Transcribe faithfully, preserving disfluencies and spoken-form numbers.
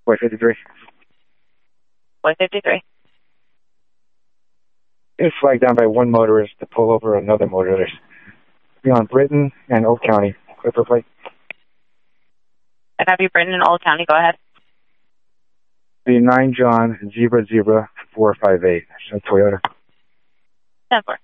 White fifty-three. White fifty-three. It's flagged down by one motorist to pull over another motorist. Be on Britton and Oak County. Clipper plate. I copy Britton and Old County. Go ahead. The nine John Zebra Zebra four five eight. Toyota. ten four.